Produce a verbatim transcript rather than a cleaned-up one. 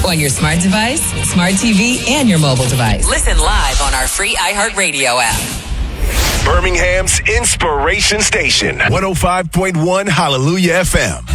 On your smart device, smart T V, and your mobile device. Listen live on our free iHeartRadio app. Birmingham's Inspiration Station, one oh five point one Hallelujah F M.